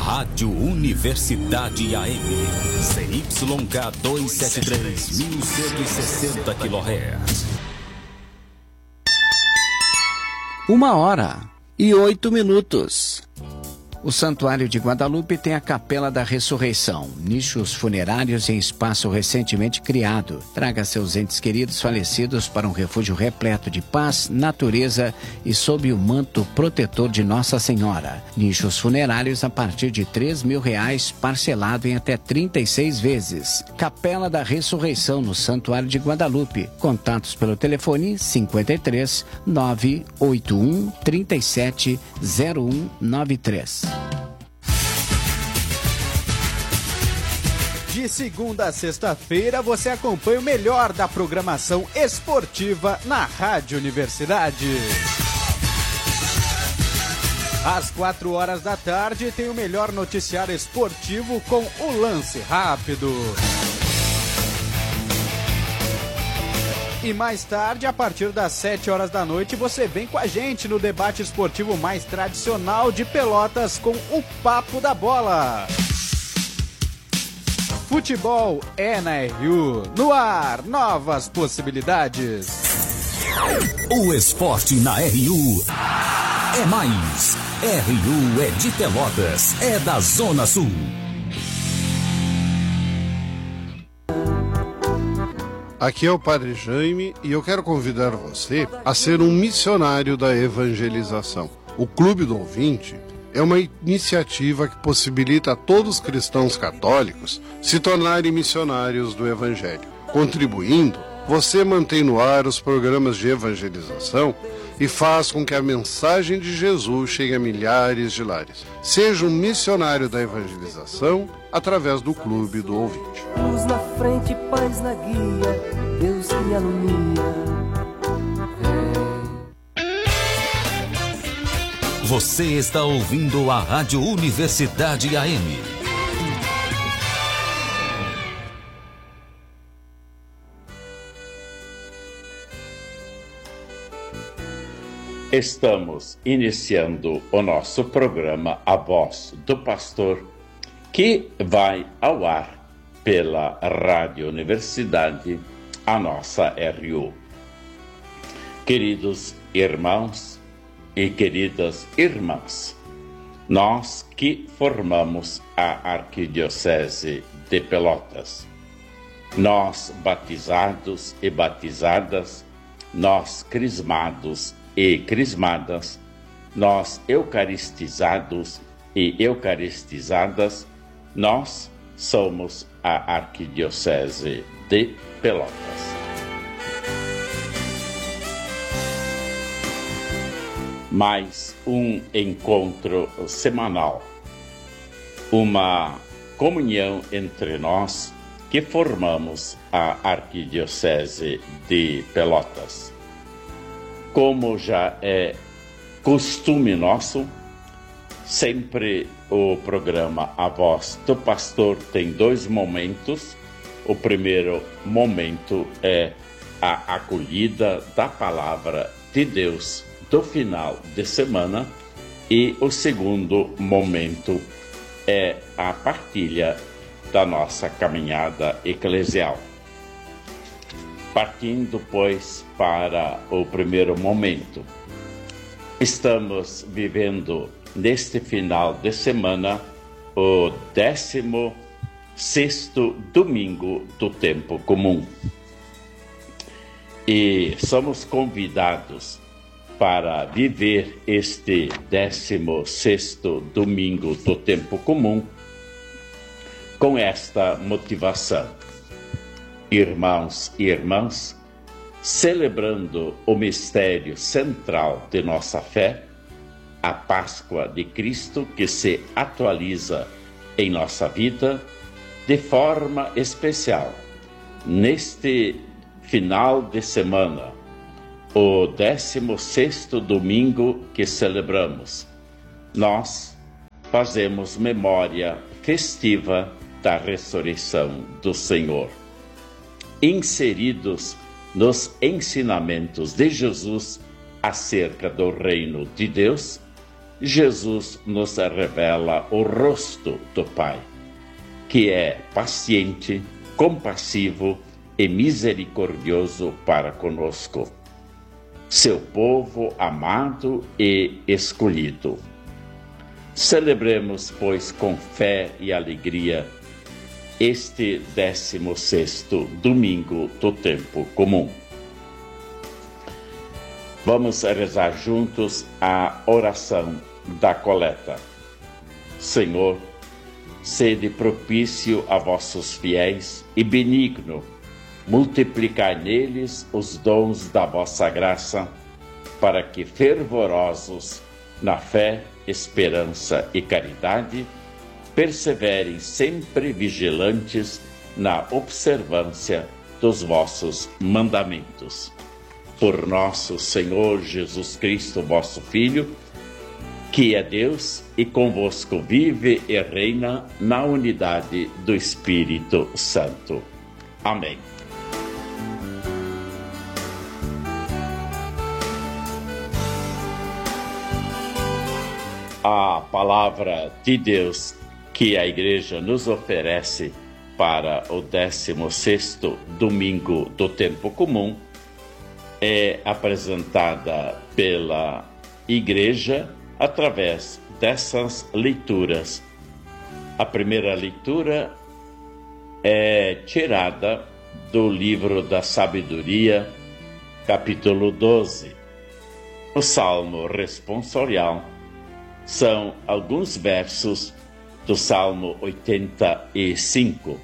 Rádio Universidade AM, ZYK 273, 1160 kHz. 1h08. O Santuário de Guadalupe tem a Capela da Ressurreição, nichos funerários em espaço recentemente criado. Traga seus entes queridos falecidos para um refúgio repleto de paz, natureza e sob o manto protetor de Nossa Senhora. Nichos funerários a partir de R$3.000, parcelado em até 36 vezes. Capela da Ressurreição no Santuário de Guadalupe. Contatos pelo telefone 53 981 37 0193. De segunda a sexta-feira, você acompanha o melhor da programação esportiva na Rádio Universidade. Às 16h tem o melhor noticiário esportivo com o Lance Rápido. E mais tarde, a partir das 19h, você vem com a gente no debate esportivo mais tradicional de Pelotas com o Papo da Bola. Futebol é na RU. No ar, novas possibilidades. O esporte na RU é mais. RU é de Pelotas, é da Zona Sul. Aqui é o Padre Jaime e eu quero convidar você a ser um missionário da evangelização. O Clube do Ouvinte é uma iniciativa que possibilita a todos os cristãos católicos se tornarem missionários do Evangelho. Contribuindo, você mantém no ar os programas de evangelização e faz com que a mensagem de Jesus chegue a milhares de lares. Seja um missionário da evangelização através do Clube do Ouvinte. Luz na frente, paz na guia, Deus me alumia. Você está ouvindo a Rádio Universidade AM. Estamos iniciando o nosso programa A Voz do Pastor, que vai ao ar pela Rádio Universidade, a nossa RU. Queridos irmãos e queridas irmãs, nós que formamos a Arquidiocese de Pelotas, nós batizados e batizadas, nós crismados e crismadas, nós eucaristizados e eucaristizadas, nós somos a Arquidiocese de Pelotas. Mais um encontro semanal, uma comunhão entre nós que formamos a Arquidiocese de Pelotas. Como já é costume nosso, sempre o programa A Voz do Pastor tem dois momentos. O primeiro momento é a acolhida da palavra de Deus do final de semana e o segundo momento é a partilha da nossa caminhada eclesial. Partindo, pois, para o primeiro momento, estamos vivendo neste final de semana o 16º domingo do tempo comum. E somos convidados para viver este 16º domingo do tempo comum com esta motivação. Irmãos e irmãs, celebrando o mistério central de nossa fé, a Páscoa de Cristo, que se atualiza em nossa vida de forma especial. Neste final de semana, o 16º domingo que celebramos, nós fazemos memória festiva da ressurreição do Senhor. Inseridos nos ensinamentos de Jesus acerca do reino de Deus, Jesus nos revela o rosto do Pai, que é paciente, compassivo e misericordioso para conosco, seu povo amado e escolhido. Celebremos, pois, com fé e alegria este 16º domingo do tempo comum. Vamos rezar juntos a oração da coleta. Senhor, sede propício a vossos fiéis e benigno, multiplicai neles os dons da vossa graça, para que, fervorosos na fé, esperança e caridade, perseverem sempre vigilantes na observância dos vossos mandamentos. Por nosso Senhor Jesus Cristo, vosso Filho, que é Deus e convosco vive e reina na unidade do Espírito Santo. Amém. A palavra de Deus que a Igreja nos oferece para o 16º domingo do tempo comum é apresentada pela Igreja através dessas leituras. A primeira leitura é tirada do livro da Sabedoria, capítulo 12. O Salmo responsorial são alguns versos do Salmo 85.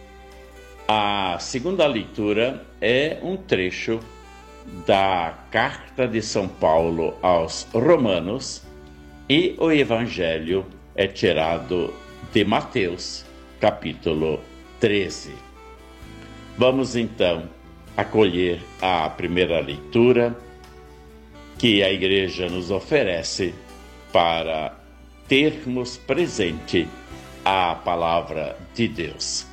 A segunda leitura é um trecho da Carta de São Paulo aos Romanos e o Evangelho é tirado de Mateus, capítulo 13. Vamos então acolher a primeira leitura que a Igreja nos oferece para termos presente a palavra de Deus.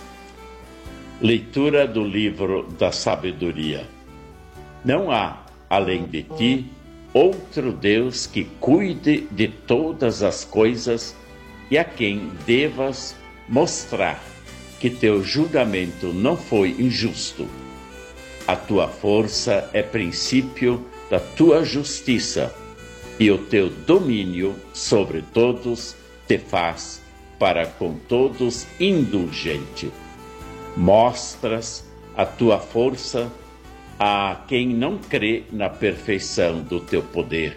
Leitura do livro da Sabedoria. Não há, além de ti, outro Deus que cuide de todas as coisas e a quem devas mostrar que teu julgamento não foi injusto. A tua força é princípio da tua justiça, e o teu domínio sobre todos te faz para com todos indulgente. Mostras a tua força a quem não crê na perfeição do teu poder.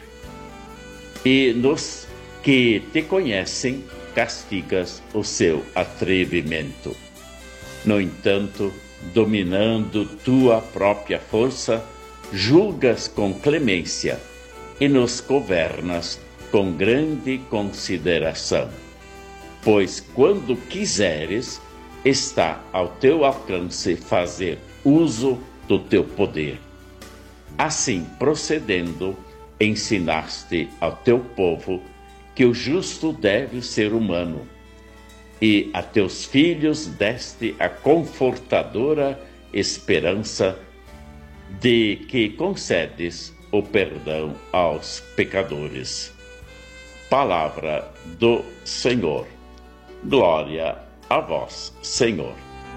E nos que te conhecem, castigas o seu atrevimento. No entanto, dominando tua própria força, julgas com clemência e nos governas com grande consideração. Pois quando quiseres, está ao teu alcance fazer uso do teu poder. Assim, procedendo, ensinaste ao teu povo que o justo deve ser humano, e a teus filhos deste a confortadora esperança de que concedes o perdão aos pecadores. Palavra do Senhor. Glória a vós, Senhor.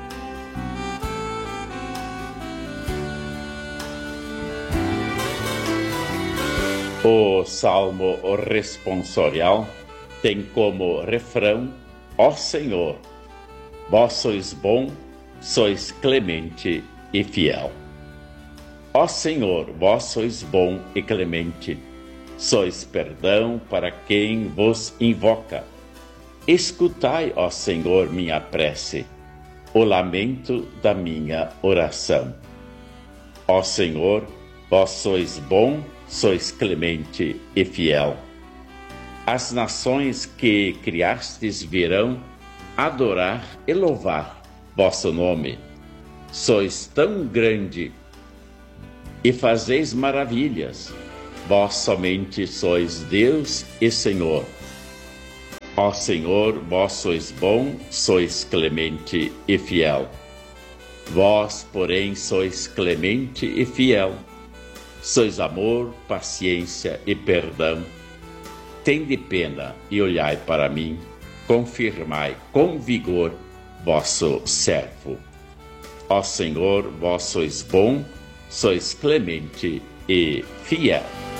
O Salmo responsorial tem como refrão: ó Senhor, vós sois bom, sois clemente e fiel. Ó Senhor, vós sois bom e clemente, sois perdão para quem vos invoca. Escutai, ó Senhor, minha prece, o lamento da minha oração. Ó Senhor, vós sois bom, sois clemente e fiel. As nações que criastes virão adorar e louvar vosso nome. Sois tão grande e fazeis maravilhas. Vós somente sois Deus e Senhor. Ó Senhor, vós sois bom, sois clemente e fiel. Vós, porém, sois clemente e fiel. Sois amor, paciência e perdão. tende pena e olhai para mim, confirmai com vigor vosso servo. Ó Senhor, vós sois bom, sois clemente e fiel.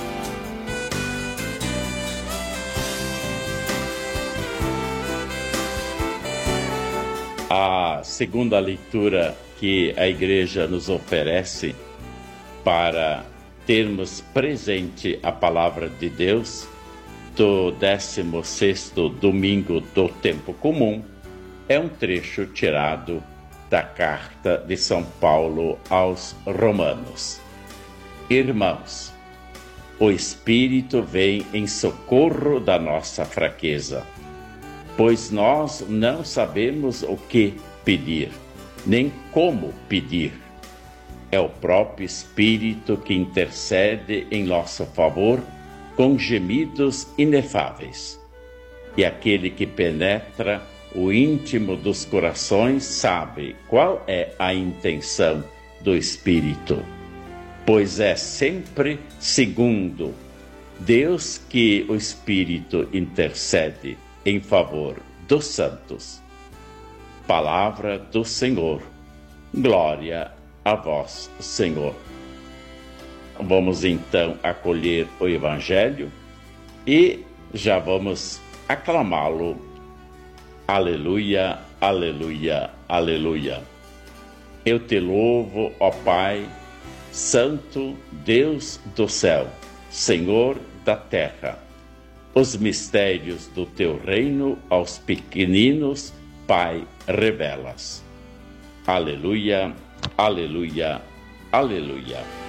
A segunda leitura que a Igreja nos oferece para termos presente a Palavra de Deus do 16º domingo do tempo comum é um trecho tirado da carta de São Paulo aos Romanos. Irmãos, o Espírito vem em socorro da nossa fraqueza, pois nós não sabemos o que pedir, nem como pedir. É o próprio Espírito que intercede em nosso favor com gemidos inefáveis. E aquele que penetra o íntimo dos corações sabe qual é a intenção do Espírito, pois é sempre segundo Deus que o Espírito intercede em favor dos santos. Palavra do Senhor. Glória a vós, Senhor. Vamos então acolher o Evangelho e já vamos aclamá-lo. Aleluia, aleluia, aleluia. Eu te louvo, ó Pai, Santo Deus do céu, Senhor da terra. Os mistérios do teu reino aos pequeninos, Pai, revelas. Aleluia, aleluia, aleluia.